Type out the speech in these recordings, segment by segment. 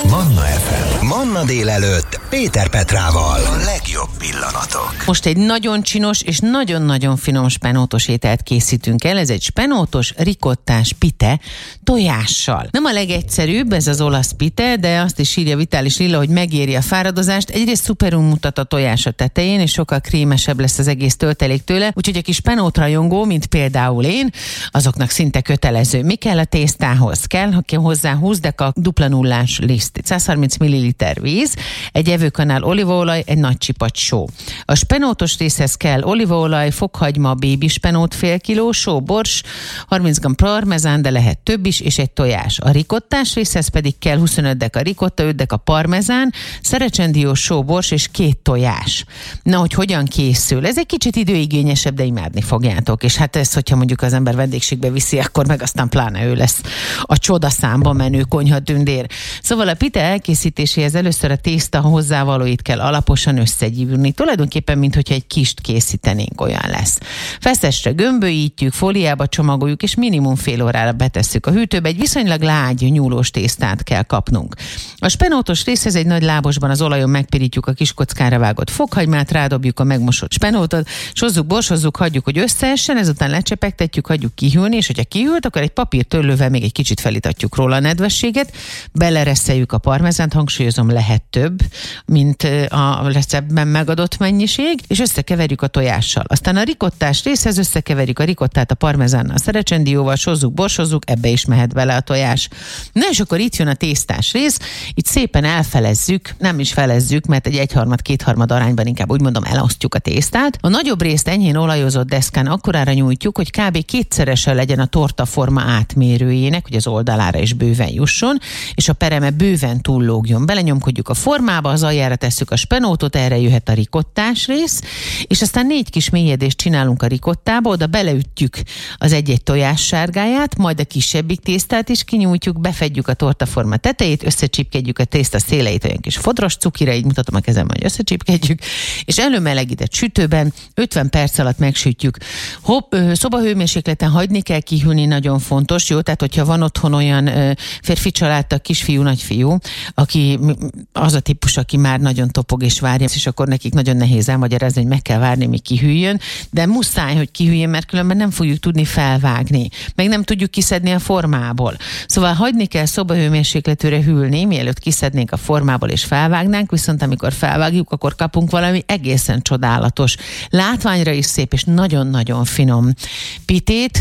Manna FM. Manna délelőtt Péter Petrával. A legjobb pillanatok. Most egy nagyon csinos és nagyon-nagyon finom spenótos ételt készítünk el. Ez egy spenótos, rikottás pite tojással. Nem a legegyszerűbb ez az olasz pite, de azt is írja Vitális Lilla, hogy megéri a fáradozást. Egyrészt szuperul mutat a tojás a tetején, és sokkal krémesebb lesz az egész töltelék tőle. Úgyhogy aki spenót rajongó, mint például én, azoknak szinte kötelező. Mi kell a tésztához? Kell hozzá 20 deka dupla nullás liszt, 130 ml víz, egy evőkanál olívaolaj, egy nagy csipagy só. A spenótos részhez kell olívaolaj, fokhagyma, bébi spenót fél kiló, só, bors, 30 g parmezán, de lehet több is, és egy tojás. A rikottás részhez pedig kell 25 deka rikotta, 5 deka parmezán, szerecsendiós só, bors és 2 tojás. Na, hogy hogyan készül? Ez egy kicsit időigényesebb, de imádni fogjátok. És hát ez, hogyha mondjuk az ember vendégségbe viszi, akkor meg aztán pláne ő lesz a csodaszámba menő konyha tündér. Szóval a pite elkészítéséhez először a tészta hozzávalóit kell alaposan összegyűrni. Tulajdonképpen, mintha egy kist készítenénk, olyan lesz. Feszesre gömbölyítjük, fóliába csomagoljuk, és minimum fél órára betesszük a hűtőbe. Egy viszonylag lágy, nyúlós tésztát kell kapnunk. A spenótos részhez egy nagy lábosban az olajon megpirítjuk a kis kockára vágott fokhagymát, rádobjuk a megmosott spenótot, sozzuk, borsozzuk, hagyjuk, hogy összeessen, ezután lecsepegtetjük, hagyjuk kihűlni, és hogyha kihűlt, akkor egy papírtörlővel még egy kicsit felítatjuk róla a nedvességet, belereszeljük a parmezánt, hangsúlyozom, lehet több, mint a receptben megadott mennyiség, és összekeverjük a tojással. Aztán a rikottás részhez összekeverjük a rikottát a parmezánnal, a szerecsendióval, sozzuk, borsozzuk, ebbe is mehet bele a tojás. Na és akkor itt jön a tésztás rész, itt szépen elfelezzük, nem is felezzük, mert egy 1/3-2/3 arányban inkább úgy mondom elosztjuk a tésztát. A nagyobb részt enyhén olajozott deszkán akkorára nyújtjuk, hogy kb. 2-szerese legyen a tortaforma átmérőjének, hogy az oldalára is bőven jusson, és a pereme bőven túllógjon. Belenyomkodjuk a formába, az aljára tesszük a spenótot, erre jöhet a rikottás rész, és aztán 4 kis mélyedést csinálunk a rikottába, oda beleütjük az egy-egy tojás sárgáját, majd a kisebbik tésztát is kinyújtjuk, befedjük a tortaforma tetejét, összecsipkedjük a tészta széleit olyan kis fodros cukira, így mutatom a kezemben, hogy összecsipkedjük, és előmelegített sütőben 50 perc alatt megsütjük. Szobahőmérsékleten hagyni kell kihűlni, nagyon fontos, jó? Tehát, hogyha van otthon olyan férfi családtag, kisfiú, nagyfiú, aki az a típus, aki már nagyon topog és várja, és akkor nekik nagyon nehéz elmagyarázni, hogy meg kell várni, míg kihűljön, de muszáj, hogy kihűljön, mert különben nem fogjuk tudni felvágni, meg nem tudjuk kiszedni a formából. Szóval hagyni kell szobahőmérsékletűre hűlni, mielőtt kiszednénk a formából és felvágnánk, viszont amikor felvágjuk, akkor kapunk valami egészen csodálatos, látványra is szép és nagyon-nagyon finom pitét.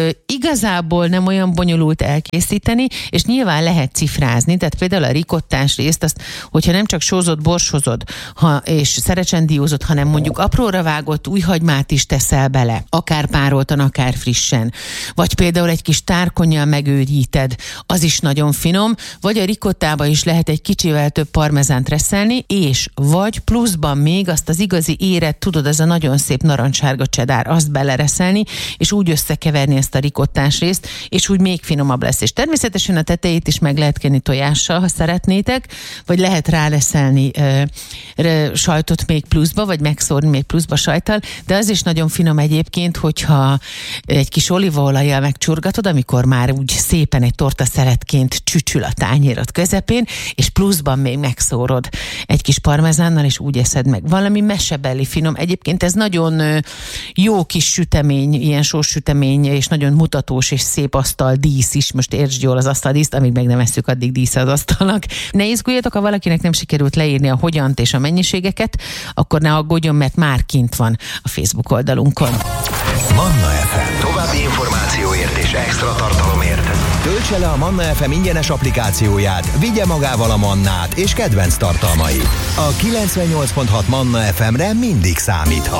Igazából nem olyan bonyolult elkészíteni, és nyilván lehet cifrázni, tehát például a rikottás részt, azt, hogyha nem csak sózod, borsozod, és szerecsendiózod, hanem mondjuk apróra vágott új hagymát is teszel bele, akár pároltan, akár frissen, vagy például egy kis tárkonnyal megőríted, az is nagyon finom, vagy a rikottába is lehet egy kicsivel több parmezánt reszelni, és vagy pluszban még azt az igazi éret, tudod, ez a nagyon szép narancssárga csedár, azt belereszelni, és úgy összekeverni ezt a rikottás részt, és úgy még finomabb lesz. És természetesen a tetejét is meg lehet kenni tojással, ha szeretnétek, vagy lehet ráreszelni sajtot még pluszba, vagy megszórni még pluszba sajttal, de az is nagyon finom egyébként, hogyha egy kis olívaolajjal megcsurgatod, amikor már úgy szépen egy tortaszeletként csücsül a tányérod közepén, és pluszban még megszórod egy kis parmezánnal, és úgy eszed meg. Valami mesebeli finom. Egyébként ez nagyon jó kis sütemény, ilyen sós sütemény, és nagyon mutatós és szép asztal dísz is. Most értsd jól az asztaldíszt, amíg meg nem esszük, addig dísz az asztalnak. Ne izguljatok, ha valakinek nem sikerült leírni a hogyant és a mennyiségeket, akkor ne aggódjon, mert már kint van a Facebook oldalunkon. Manna FM. További információért és extra tartalomért töltse le a Manna FM ingyenes applikációját, vigye magával a mannát és kedvenc tartalmait. A 98.6 Manna FM-re mindig számíthat.